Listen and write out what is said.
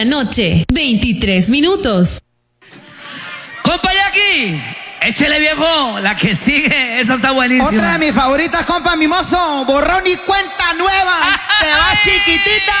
noche, 23 minutos. Compa Jackie, échele viejo, la que sigue, esa está buenísima. Otra de mis favoritas, compa Mimoso, borrón y cuenta nueva. Te va chiquitita.